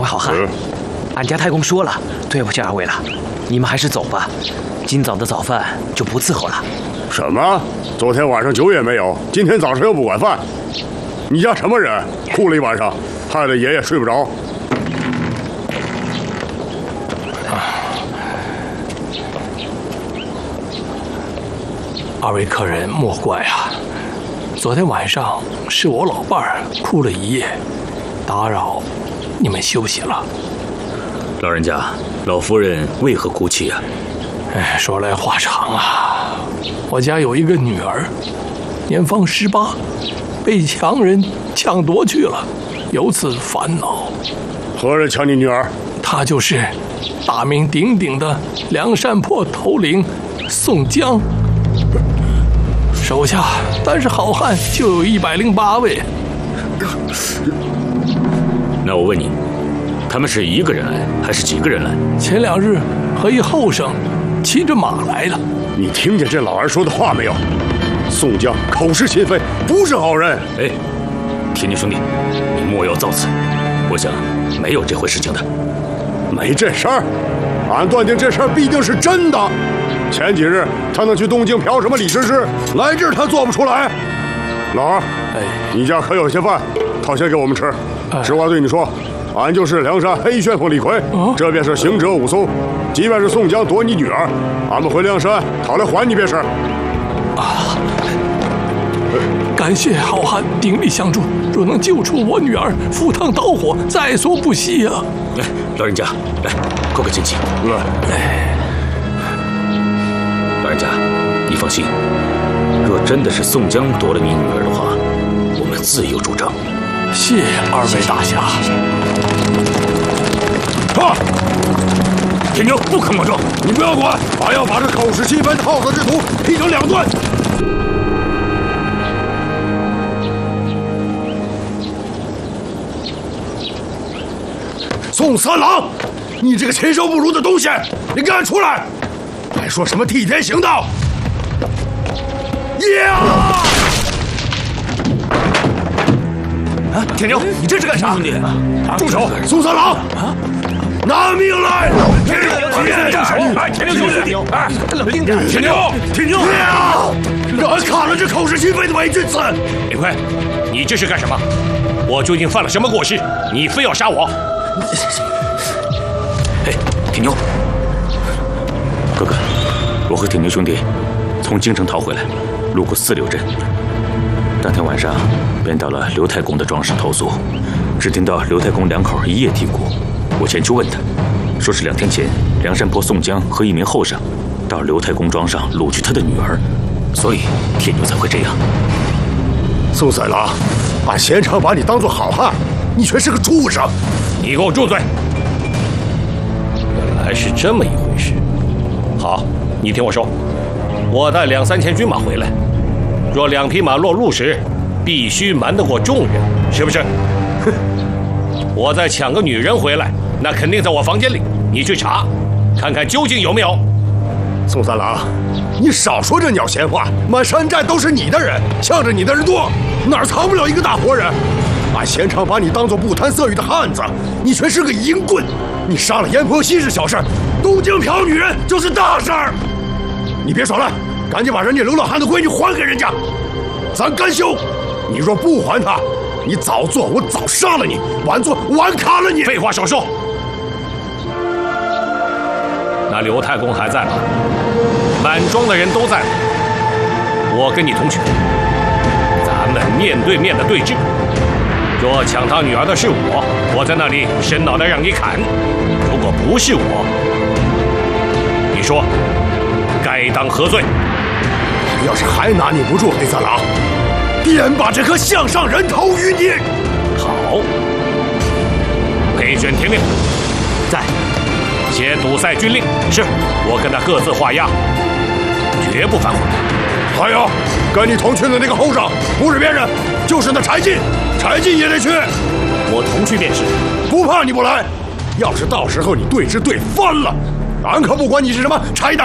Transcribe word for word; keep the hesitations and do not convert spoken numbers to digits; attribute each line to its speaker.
Speaker 1: 位好汉，嗯、俺家太公说了，对不起二位了，你们还是走吧，今早的早饭就不伺候了。
Speaker 2: 什么？昨天晚上酒也没有，今天早上又不管饭？你家什么人？哭了一晚上，害得爷爷睡不着。
Speaker 3: 二位客人莫怪啊，昨天晚上是我老伴儿哭了一夜，打扰你们休息了。
Speaker 4: 老人家，老夫人为何哭泣啊？
Speaker 3: 哎，说来话长啊，我家有一个女儿，年方十八，被强人抢夺去了，由此烦恼。
Speaker 2: 何人抢你女儿？
Speaker 3: 她就是大名鼎鼎的梁山泊头领宋江。手下单是好汉就有一百零八位。
Speaker 4: 那我问你，他们是一个人来，还是几个人来？
Speaker 3: 前两日和一后生骑着马来了。
Speaker 2: 你听见这老儿说的话没有？宋江口是心非，不是好人。
Speaker 4: 哎，铁牛兄弟，你莫要造次，我想没有这回事情的。
Speaker 2: 没这事儿，俺断定这事儿必定是真的。前几日他能去东京嫖什么李师师，来这儿他做不出来。老二，
Speaker 3: 哎，
Speaker 2: 你家可有些饭，掏钱给我们吃。哎、实话对你说，俺就是梁山黑旋风李逵，哦、这便是行者武松。即便是宋江夺你女儿，俺们回梁山讨来还你便是。
Speaker 3: 啊！感谢好汉鼎力相助，若能救出我女儿，赴汤蹈火，在所不惜啊！
Speaker 4: 来，老人家，来，过个亲戚。
Speaker 2: 来，
Speaker 4: 哎。老人家，你放心，若真的是宋江夺了你女儿的话，我们自有主张。
Speaker 3: 谢二位大侠。
Speaker 2: 啊！铁牛，不可莽撞！你不要管，俺要把这口是心非的好色之徒劈成两段。宋三郎，你这个禽兽不如的东西，你给俺出来！还说什么替天行道？呀！
Speaker 4: 啊，铁牛，你这是干啥？兄弟，
Speaker 2: 住手！宋三郎，拿命来！铁牛，住手！哎，铁牛兄弟，哎，冷静点！铁牛，铁牛！呀！让俺砍了这口是心非的伪君子！
Speaker 5: 李逵，你这是干什么？我究竟犯了什么过失？你非要杀我？
Speaker 4: 哎，铁牛。哥哥，我和铁牛兄弟从京城逃回来，路过四柳镇，当天晚上便到了刘太公的庄上投宿，只听到刘太公两口一夜啼哭。我前去问他，说是两天前梁山泊宋江和一名后生到刘太公庄上掳去他的女儿，所以铁牛才会这样。
Speaker 2: 宋三郎，俺贤常把你当作好汉，你却是个畜生！
Speaker 5: 你给我住嘴！原来是这么一回事。好，你听我说，我带两三千军马回来，若两匹马落路时，必须瞒得过众人，是不是？哼！我再抢个女人回来，那肯定在我房间里，你去查，看看究竟有没有。
Speaker 2: 宋三郎，你少说这鸟闲话，满山寨都是你的人，向着你的人多，哪儿藏不了一个大活人？俺贤常把你当作不贪色欲的汉子，你却是个淫棍。你杀了阎婆惜是小事，东京嫖女人就是大事儿。你别耍赖，赶紧把人家刘老汉的闺女还给人家，咱干休。你若不还她，你早做我早杀了你，晚做晚砍了你。
Speaker 5: 废话少说。那刘太公还在吗？满庄的人都在吗？我跟你同去，咱们面对面的对峙。若抢他女儿的是我，我在那里伸脑袋让你砍；如果不是我，你说该当何罪？
Speaker 2: 要是还拿你不住，黑三郎，便把这颗项上人头于你。
Speaker 5: 好，裴宣听令，在。写堵塞军令，是我跟他各自画押，绝不反悔。
Speaker 2: 还有，跟你同去的那个后生，不是别人，就是那柴进，柴进也得去。
Speaker 5: 我同去便是，
Speaker 2: 不怕你不来。要是到时候你对峙对翻了，俺可不管你是什么柴大